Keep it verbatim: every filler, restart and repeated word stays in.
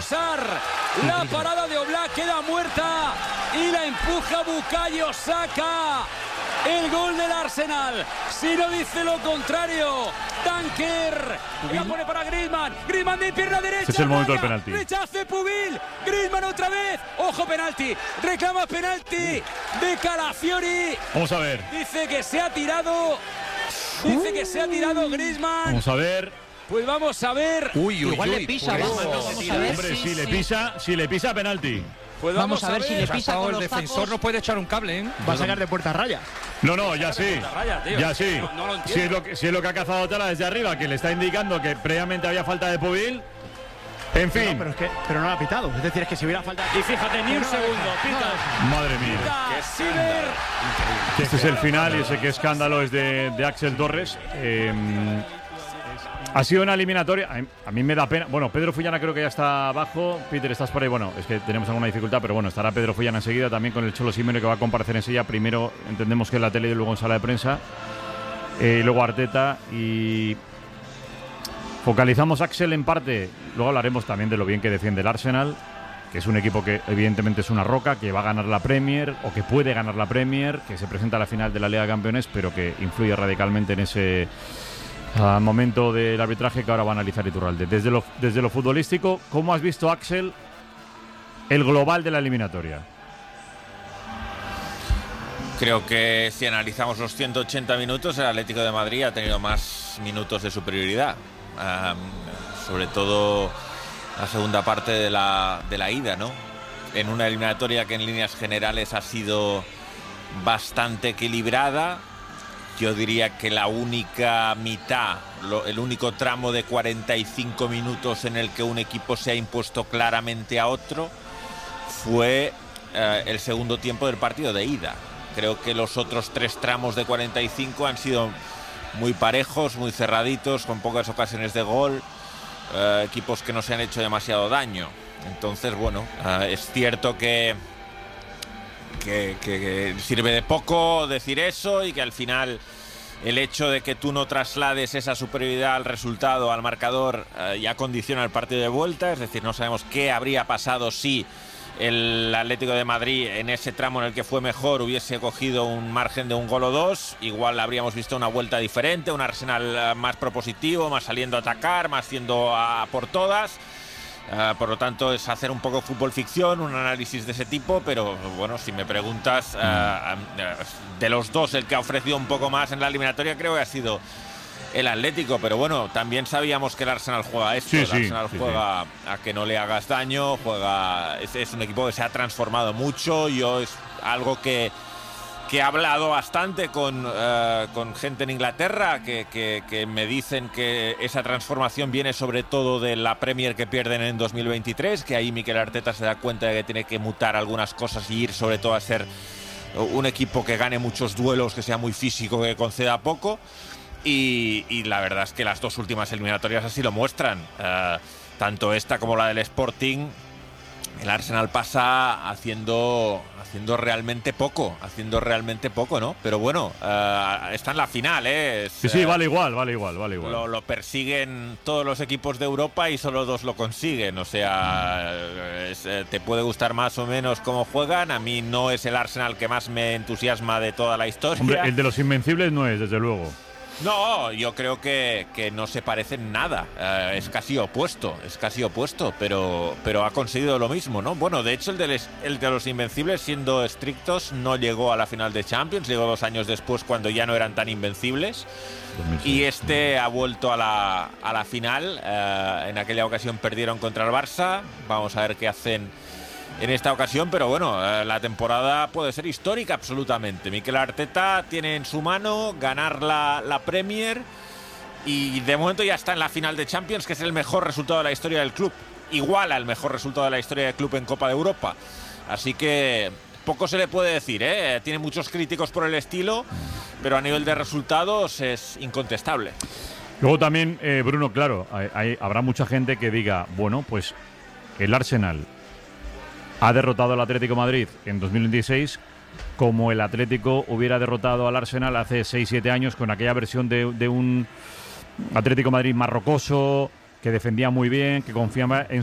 Sar. La parada de Oblak queda muerta y la empuja Bukayo Saka. El gol del Arsenal. Si no dice lo contrario, Tanker la pone para Griezmann. Griezmann de pierna derecha. Este es el momento del penalti. Rechace Pubil. Griezmann otra vez. Ojo, penalti. Reclama penalti de Calafiori. Vamos a ver. Dice que se ha tirado. Dice que se ha tirado Griezmann. Vamos a ver. Pues vamos a ver. Uy, uy, Igual uy, le pisa, pues, vamos, vamos a ver. Hombre, Sí, si le sí. pisa, si le pisa, penalti. Pues Vamos a ver si le Hasta pisa ahora con el los defensor tacos. no puede echar un cable, ¿eh? Va a sacar de puerta raya. No, no, ya sí. Raya, tío. Ya sí. No, no lo entiendo. Si es lo que, si es lo que ha cazado Tala desde arriba, que le está indicando que previamente había falta de Pubil. En fin. No, pero es que pero no lo ha pitado. Es decir, es que si hubiera falta. Y fíjate, ni un segundo. Pita. Madre mía. Pita Sinner. Este es el final y ese que escándalo es de, de Axel Torres. Eh, ha sido una eliminatoria. A, a mí me da pena. Bueno, Pedro Fullana creo que ya está abajo. Peter, estás por ahí. Bueno, es que tenemos alguna dificultad, pero bueno, estará Pedro Fullana enseguida también con el Cholo Simeone que va a comparecer enseguida. Primero entendemos que en la tele y luego en sala de prensa. Eh, y luego Arteta y. Focalizamos Axel en parte. Luego hablaremos también de lo bien que defiende el Arsenal, que es un equipo que evidentemente es una roca, que va a ganar la Premier o que puede ganar la Premier, que se presenta a la final de la Liga de Campeones, pero que influye radicalmente en ese uh, momento del arbitraje que ahora va a analizar Iturralde. Desde lo, desde lo futbolístico, ¿cómo has visto, Axel, el global de la eliminatoria? Creo que si analizamos los ciento ochenta minutos, el Atlético de Madrid ha tenido más minutos de superioridad. Um, sobre todo la segunda parte de la, de la ida, ¿no? En una eliminatoria que en líneas generales ha sido bastante equilibrada. Yo diría que la única mitad, lo, el único tramo de cuarenta y cinco minutos en el que un equipo se ha impuesto claramente a otro fue eh, el segundo tiempo del partido de ida. Creo que los otros tres tramos de cuarenta y cinco han sido muy parejos, muy cerraditos, con pocas ocasiones de gol, eh, equipos que no se han hecho demasiado daño. Entonces, bueno, eh, es cierto que, que, que, que sirve de poco decir eso y que al final el hecho de que tú no traslades esa superioridad al resultado, al marcador, eh, ya condiciona el partido de vuelta. Es decir, no sabemos qué habría pasado si el Atlético de Madrid en ese tramo en el que fue mejor hubiese cogido un margen de un gol o dos. Igual habríamos visto una vuelta diferente, un Arsenal más propositivo, más saliendo a atacar, más yendo a por todas. Uh, por lo tanto, es hacer un poco fútbol ficción, un análisis de ese tipo, pero bueno, si me preguntas, uh, uh, de los dos el que ha ofrecido un poco más en la eliminatoria creo que ha sido el Atlético, pero bueno, también sabíamos que el Arsenal juega a esto, sí, el sí, Arsenal sí, juega sí. a que no le hagas daño, juega, es, es un equipo que se ha transformado mucho. Yo es algo que, que he hablado bastante con, uh, con gente en Inglaterra, que, que, que me dicen que esa transformación viene sobre todo de la Premier que pierden en dos mil veintitrés, que ahí Mikel Arteta se da cuenta de que tiene que mutar algunas cosas y ir sobre todo a ser un equipo que gane muchos duelos, que sea muy físico, que conceda poco. Y, y la verdad es que las dos últimas eliminatorias así lo muestran. Uh, tanto esta como la del Sporting, el Arsenal pasa haciendo, haciendo realmente poco, haciendo realmente poco, ¿no? Pero bueno, uh, está en la final, ¿eh? Es, sí, sí, vale igual, vale igual, vale igual. Lo, lo persiguen todos los equipos de Europa y solo dos lo consiguen. O sea, es, te puede gustar más o menos cómo juegan. A mí no es el Arsenal que más me entusiasma de toda la historia. Hombre, el de los Invencibles no es, desde luego. No, yo creo que, que no se parecen nada. Uh, es casi opuesto, es casi opuesto, pero, pero ha conseguido lo mismo, ¿no? Bueno, de hecho, el de, les, el de los Invencibles, siendo estrictos, no llegó a la final de Champions, llegó dos años después cuando ya no eran tan invencibles. dos mil seis, y este ha vuelto a la, a la final. Uh, en aquella ocasión perdieron contra el Barça. Vamos a ver qué hacen en esta ocasión, pero bueno, la temporada puede ser histórica absolutamente. Mikel Arteta tiene en su mano ganar la, la Premier y de momento ya está en la final de Champions, que es el mejor resultado de la historia del club. Iguala el mejor resultado de la historia del club en Copa de Europa. Así que poco se le puede decir, ¿eh? Tiene muchos críticos por el estilo, pero a nivel de resultados es incontestable. Luego también, eh, Bruno, claro, hay, hay, habrá mucha gente que diga, bueno, pues el Arsenal ha derrotado al Atlético de Madrid en dos mil veintiséis como el Atlético hubiera derrotado al Arsenal hace seis siete años con aquella versión de, de un Atlético de Madrid más rocoso, que defendía muy bien, que confiaba en